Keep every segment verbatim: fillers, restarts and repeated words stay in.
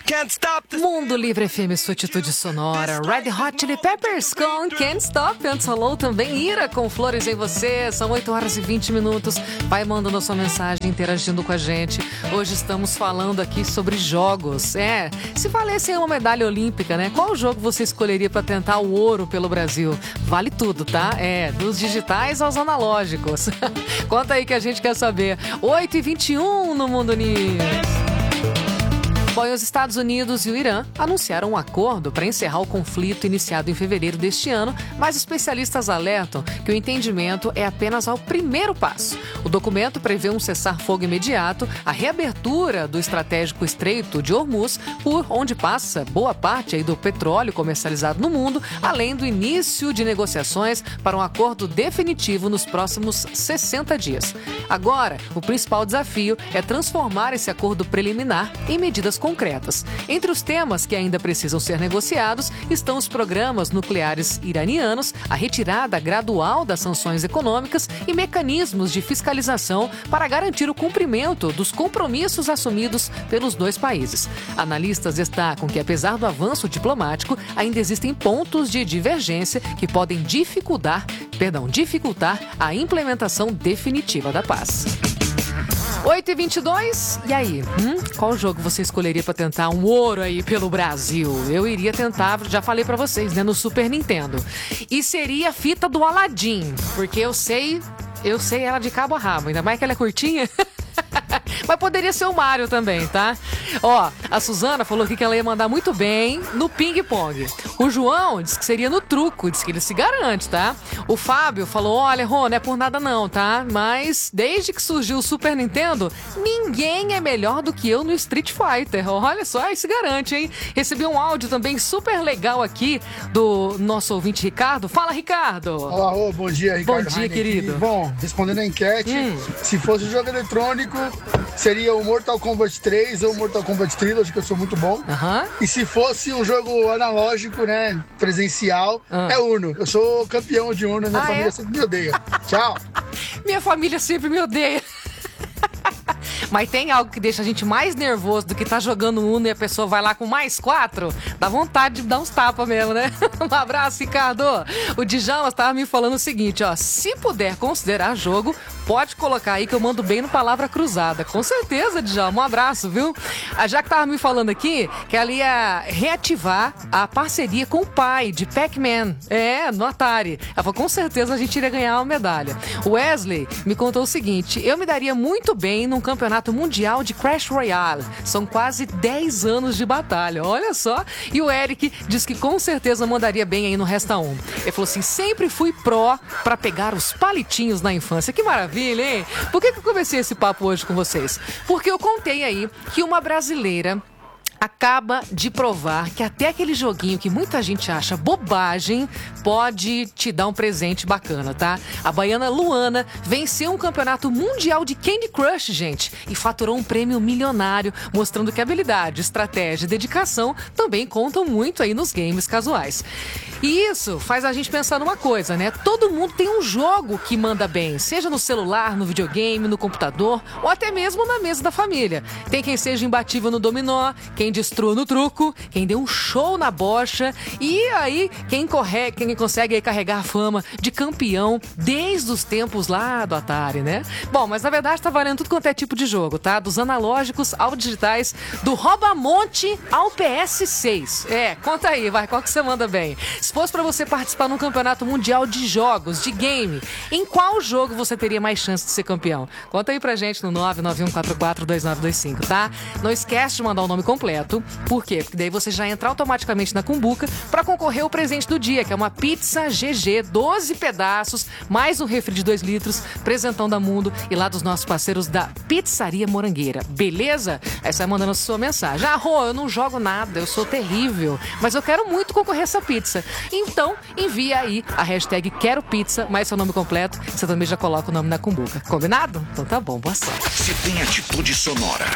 Mundo Livre F M, sua atitude sonora. Red Hot Chili Peppers com Can't Stop. Antes rolou também Ira com Flores em Você. São oito horas e vinte minutos. Vai mandando a sua mensagem, interagindo com a gente. Hoje estamos falando aqui sobre jogos. É, se valesse uma medalha olímpica, né? Qual jogo você escolheria para tentar o ouro pelo Brasil? Vale tudo, tá? É, dos digitais aos analógicos. Conta aí que a gente quer saber. oito e vinte e um no Mundo News. Bom, e os Estados Unidos e o Irã anunciaram um acordo para encerrar o conflito iniciado em fevereiro deste ano, mas especialistas alertam que o entendimento é apenas ao primeiro passo. O documento prevê um cessar-fogo imediato, a reabertura do estratégico Estreito de Hormuz, por onde passa boa parte aí do petróleo comercializado no mundo, além do início de negociações para um acordo definitivo nos próximos sessenta dias. Agora, o principal desafio é transformar esse acordo preliminar em medidas concretas. Entre os temas que ainda precisam ser negociados estão os programas nucleares iranianos, a retirada gradual das sanções econômicas e mecanismos de fiscalização para garantir o cumprimento dos compromissos assumidos pelos dois países. Analistas destacam que, apesar do avanço diplomático, ainda existem pontos de divergência que podem dificultar, perdão, dificultar a implementação definitiva da paz. oito e vinte e dois, e aí? Hum? Qual jogo você escolheria para tentar um ouro aí pelo Brasil? Eu iria tentar, já falei para vocês, né, no Super Nintendo. E seria a fita do Aladdin, porque eu sei, eu sei ela de cabo a rabo, ainda mais que ela é curtinha. Mas poderia ser o Mario também, tá? Ó, a Suzana falou aqui que ela ia mandar muito bem no ping-pong. O João disse que seria no truco, disse que ele se garante, tá? O Fábio falou, olha, Rô, não é por nada não, tá? Mas desde que surgiu o Super Nintendo, ninguém é melhor do que eu no Street Fighter. Olha só, aí se garante, hein? Recebi um áudio também super legal aqui do nosso ouvinte Ricardo. Fala, Ricardo! Olá, Rô, bom dia, Ricardo. Bom dia, Heineken. querido. Bom, respondendo a enquete, hum. se fosse um jogo eletrônico, seria o Mortal Kombat três ou o Mortal Kombat Trilogy, que eu sou muito bom. Uhum. E se fosse um jogo analógico, né, presencial, uhum. é Uno. Eu sou campeão de Uno, minha ah, família é? sempre me odeia. Tchau. Minha família sempre me odeia. Mas tem algo que deixa a gente mais nervoso do que tá jogando Uno e a pessoa vai lá com mais quatro? Dá vontade de dar uns tapas mesmo, né? Um abraço, Ricardo. O Djalma estava me falando o seguinte, ó. Se puder considerar jogo, pode colocar aí que eu mando bem no Palavra Cruzada. Com certeza, Djalma. Um abraço, viu? A Jaque estava me falando aqui que ela ia reativar a parceria com o pai de Pac-Man. É, no Atari. Ela falou, com certeza a gente iria ganhar uma medalha. O Wesley me contou o seguinte, eu me daria muito bem num campeonato mundial de Crash Royale. São quase dez anos de batalha, olha só. E o Eric diz que com certeza mandaria bem aí no Resta um. Ele falou assim, sempre fui pró pra pegar os palitinhos na infância. Que maravilha, hein? Por que que eu comecei esse papo hoje com vocês? Porque eu contei aí que uma brasileira acaba de provar que até aquele joguinho que muita gente acha bobagem pode te dar um presente bacana, tá? A baiana Luana venceu um campeonato mundial de Candy Crush, gente, e faturou um prêmio milionário, mostrando que habilidade, estratégia e dedicação também contam muito aí nos games casuais. E isso faz a gente pensar numa coisa, né? Todo mundo tem um jogo que manda bem, seja no celular, no videogame, no computador ou até mesmo na mesa da família. Tem quem seja imbatível no dominó, quem destrua no truco, quem deu um show na bocha e aí quem, corre, quem consegue aí carregar a fama de campeão desde os tempos lá do Atari, né? Bom, mas na verdade tá valendo tudo quanto é tipo de jogo, tá? Dos analógicos aos digitais, do rouba-monte ao P S seis. É, conta aí, vai, qual que você manda bem? Se fosse pra você participar num campeonato mundial de jogos, de game, em qual jogo você teria mais chance de ser campeão? Conta aí pra gente no nove nove um quatro quatro dois nove dois cinco, tá? Não esquece de mandar o nome completo. Por quê? Porque daí você já entra automaticamente na Cumbuca para concorrer ao presente do dia, que é uma pizza G G, doze pedaços, mais um refri de dois litros, presentão da Mundo e lá dos nossos parceiros da Pizzaria Morangueira. Beleza? Aí você vai mandando a sua mensagem. Ah, Rô, eu não jogo nada, eu sou terrível, mas eu quero muito concorrer a essa pizza. Então, envia aí a hashtag Quero Pizza, mais seu nome completo, você também já coloca o nome na Cumbuca. Combinado? Então tá bom, boa sorte. Se tem atitude sonora.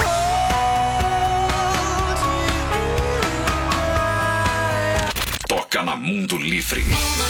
Toca na Mundo Livre.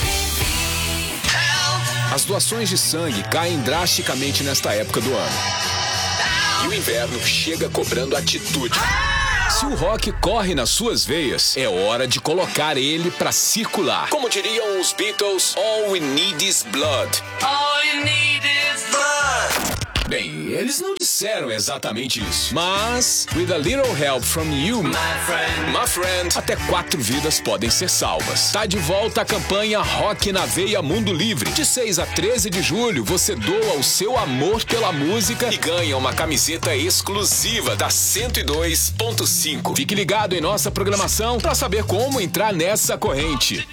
As doações de sangue caem drasticamente nesta época do ano. E o inverno chega cobrando atitude. Se o rock corre nas suas veias, é hora de colocar ele pra circular. Como diriam os Beatles, all we need is blood. All you need is blood. Bem, eles não disseram exatamente isso. Mas, with a little help from you, my friend, my friend, até quatro vidas podem ser salvas. Tá de volta a campanha Rock na Veia Mundo Livre. De seis a treze de julho, você doa o seu amor pela música e ganha uma camiseta exclusiva da cento e dois ponto cinco. Fique ligado em nossa programação para saber como entrar nessa corrente.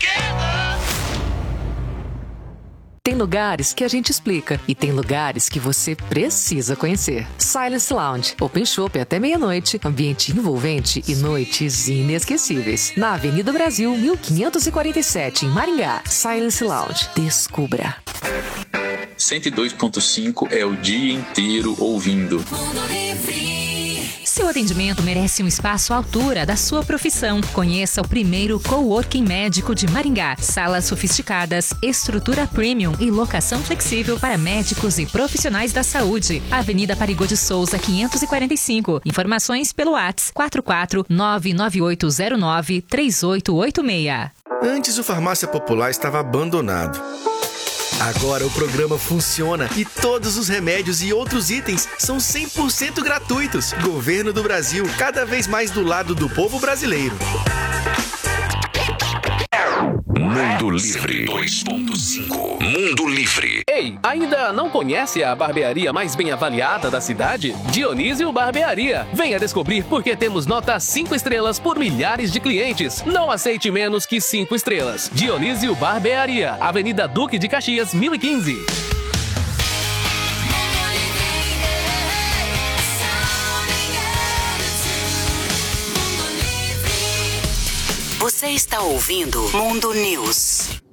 Tem lugares que a gente explica e tem lugares que você precisa conhecer. Silence Lounge, Open Shop até meia-noite, ambiente envolvente e noites inesquecíveis. Na Avenida Brasil, mil quinhentos e quarenta e sete, em Maringá. Silence Lounge. Descubra. cento e dois ponto cinco é o dia inteiro ouvindo. Seu atendimento merece um espaço à altura da sua profissão. Conheça o primeiro coworking médico de Maringá. Salas sofisticadas, estrutura premium e locação flexível para médicos e profissionais da saúde. Avenida Parigô de Souza, quinhentos e quarenta e cinco. Informações pelo WhatsApp quatro quatro nove nove oito zero nove três oito oito seis. Antes o Farmácia Popular estava abandonado. Agora o programa funciona e todos os remédios e outros itens são cem por cento gratuitos. Governo do Brasil, cada vez mais do lado do povo brasileiro. Mundo Livre dois ponto cinco. Mundo Livre. Ei, ainda não conhece a barbearia mais bem avaliada da cidade? Dionísio Barbearia. Venha descobrir por que temos nota cinco estrelas por milhares de clientes. Não aceite menos que cinco estrelas. Dionísio Barbearia, Avenida Duque de Caxias, mil e quinze. Você está ouvindo Mundo News.